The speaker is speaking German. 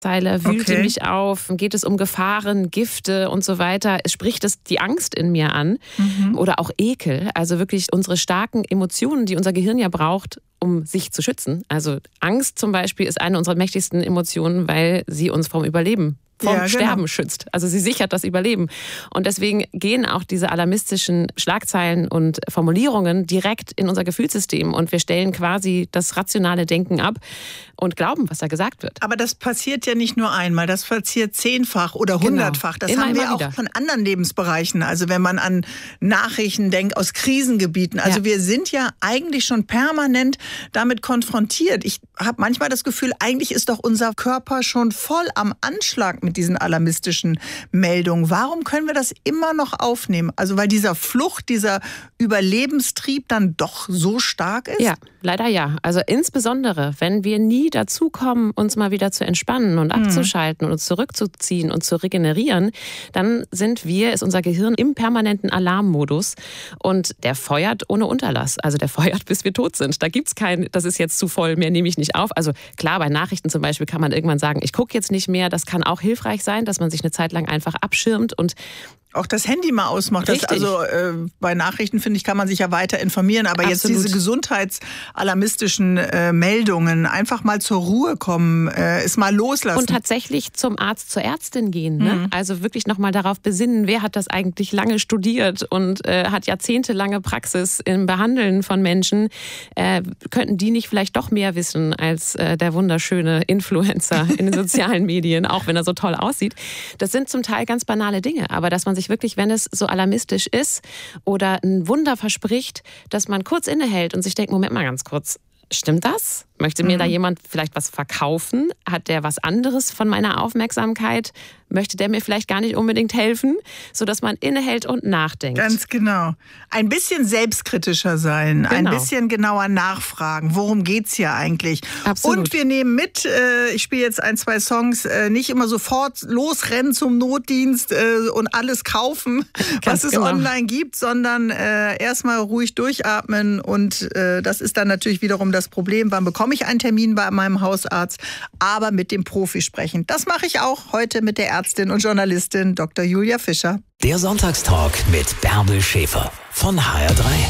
Wühlte mich auf, geht es um Gefahren, Gifte und so weiter. Es spricht es die Angst in mir an oder auch Ekel. Also wirklich unsere starken Emotionen, die unser Gehirn ja braucht, um sich zu schützen. Also Angst zum Beispiel ist eine unserer mächtigsten Emotionen, weil sie uns vom Überleben vom Sterben schützt. Also sie sichert das Überleben. Und deswegen gehen auch diese alarmistischen Schlagzeilen und Formulierungen direkt in unser Gefühlssystem und wir stellen quasi das rationale Denken ab und glauben, was da gesagt wird. Aber das passiert ja nicht nur einmal, das passiert 10-fach oder 100-fach. Das haben wir auch von anderen Lebensbereichen. Also wenn man an Nachrichten denkt aus Krisengebieten. Also wir sind ja eigentlich schon permanent damit konfrontiert. Ich habe manchmal das Gefühl, eigentlich ist doch unser Körper schon voll am Anschlag mit diesen alarmistischen Meldungen. Warum können wir das immer noch aufnehmen? Also weil dieser Flucht, dieser Überlebenstrieb dann doch so stark ist? Ja, leider ja. Also insbesondere, wenn wir nie dazu kommen, uns mal wieder zu entspannen und abzuschalten und uns zurückzuziehen und zu regenerieren, dann ist unser Gehirn im permanenten Alarmmodus und der feuert ohne Unterlass. Also der feuert, bis wir tot sind. Da gibt's das ist jetzt zu voll, mehr nehme ich nicht auf. Also klar, bei Nachrichten zum Beispiel kann man irgendwann sagen, ich gucke jetzt nicht mehr. Das kann auch hilfreich sein, dass man sich eine Zeit lang einfach abschirmt und auch das Handy mal ausmacht. Bei Nachrichten, finde ich, kann man sich ja weiter informieren. Aber jetzt diese gesundheitsalarmistischen Meldungen, einfach mal zur Ruhe kommen, es mal loslassen. Und tatsächlich zum Arzt, zur Ärztin gehen. Ne? Also wirklich nochmal darauf besinnen, wer hat das eigentlich lange studiert und hat jahrzehntelange Praxis im Behandeln von Menschen. Könnten die nicht vielleicht doch mehr wissen als der wunderschöne Influencer in den sozialen Medien, auch wenn er so toll aussieht. Das sind zum Teil ganz banale Dinge, aber dass man sich wirklich, wenn es so alarmistisch ist oder ein Wunder verspricht, dass man kurz innehält und sich denkt, Moment mal ganz kurz, stimmt das? Möchte mir da jemand vielleicht was verkaufen? Hat der was anderes von meiner Aufmerksamkeit? Möchte der mir vielleicht gar nicht unbedingt helfen? Sodass man innehält und nachdenkt. Ganz genau. Ein bisschen selbstkritischer sein, ein bisschen genauer nachfragen. Worum geht's hier eigentlich? Absolut. Und wir nehmen mit, ich spiele jetzt 1, 2 Songs, nicht immer sofort losrennen zum Notdienst und alles kaufen, was es online gibt, sondern erstmal ruhig durchatmen. Und das ist dann natürlich wiederum das Problem, wann bekomme ich einen Termin bei meinem Hausarzt, aber mit dem Profi sprechen. Das mache ich auch heute mit der Ärztin und Journalistin Dr. Julia Fischer. Der Sonntagstalk mit Bärbel Schäfer von HR3.